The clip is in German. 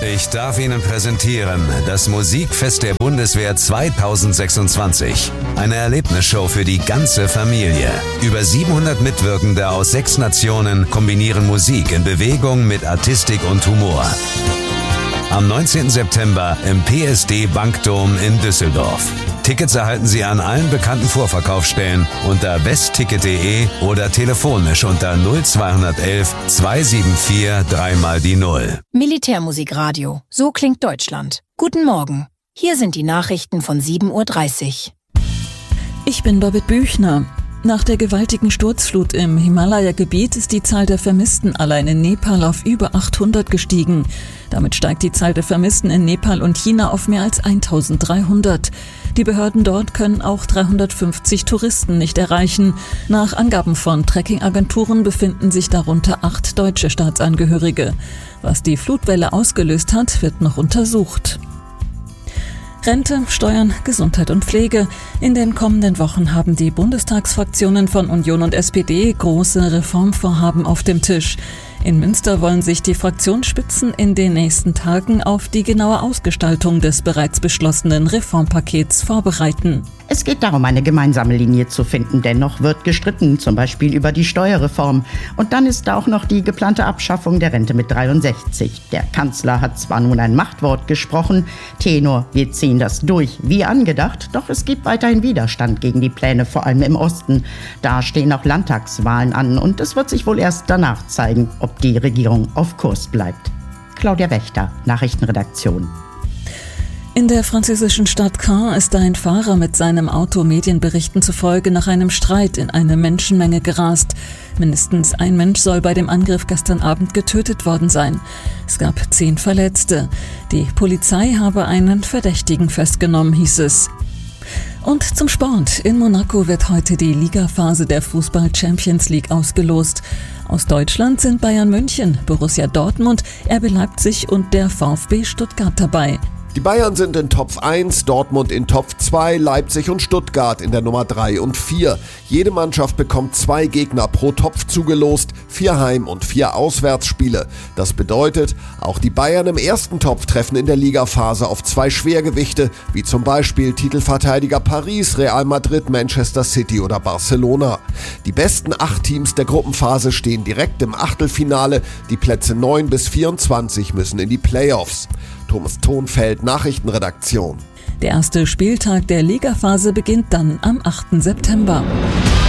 Ich darf Ihnen präsentieren das Musikfest der Bundeswehr 2026. Eine Erlebnisshow für die ganze Familie. Über 700 Mitwirkende aus 6 Nationen kombinieren Musik in Bewegung mit Artistik und Humor. Am 19. September im PSD Bankdom in Düsseldorf. Tickets erhalten Sie an allen bekannten Vorverkaufsstellen unter westticket.de oder telefonisch unter 0211 274 3x0. Militärmusikradio. So klingt Deutschland. Guten Morgen. Hier sind die Nachrichten von 7:30 Uhr. Ich bin Babette Büchner. Nach der gewaltigen Sturzflut im Himalaya-Gebiet ist die Zahl der Vermissten allein in Nepal auf über 800 gestiegen. Damit steigt die Zahl der Vermissten in Nepal und China auf mehr als 1300. Die Behörden dort können auch 350 Touristen nicht erreichen. Nach Angaben von Trekkingagenturen befinden sich darunter 8 deutsche Staatsangehörige. Was die Flutwelle ausgelöst hat, wird noch untersucht. Rente, Steuern, Gesundheit und Pflege. In den kommenden Wochen haben die Bundestagsfraktionen von Union und SPD große Reformvorhaben auf dem Tisch. In Münster wollen sich die Fraktionsspitzen in den nächsten Tagen auf die genaue Ausgestaltung des bereits beschlossenen Reformpakets vorbereiten. Es geht darum, eine gemeinsame Linie zu finden. Dennoch wird gestritten, zum Beispiel über die Steuerreform. Und dann ist da auch noch die geplante Abschaffung der Rente mit 63. Der Kanzler hat zwar nun ein Machtwort gesprochen, Tenor, wir ziehen das durch, wie angedacht, doch es gibt weiterhin Widerstand gegen die Pläne, vor allem im Osten. Da stehen auch Landtagswahlen an und es wird sich wohl erst danach zeigen, ob die Regierung auf Kurs bleibt. Claudia Wächter, Nachrichtenredaktion. In der französischen Stadt Caen ist ein Fahrer mit seinem Auto Medienberichten zufolge nach einem Streit in eine Menschenmenge gerast. Mindestens ein Mensch soll bei dem Angriff gestern Abend getötet worden sein. Es gab 10 Verletzte. Die Polizei habe einen Verdächtigen festgenommen, hieß es. Und zum Sport. In Monaco wird heute die Ligaphase der Fußball-Champions League ausgelost. Aus Deutschland sind Bayern München, Borussia Dortmund, RB Leipzig und der VfB Stuttgart dabei. Die Bayern sind in Topf 1, Dortmund in Topf 2, Leipzig und Stuttgart in der Nummer 3 und 4. Jede Mannschaft bekommt 2 Gegner pro Topf zugelost, 4 Heim- und 4 Auswärtsspiele. Das bedeutet, auch die Bayern im ersten Topf treffen in der Ligaphase auf 2 Schwergewichte, wie zum Beispiel Titelverteidiger Paris, Real Madrid, Manchester City oder Barcelona. Die besten 8 Teams der Gruppenphase stehen direkt im Achtelfinale, die Plätze 9 bis 24 müssen in die Playoffs. Thomas Thonfeld, Nachrichtenredaktion. Der erste Spieltag der Ligaphase beginnt dann am 8. September.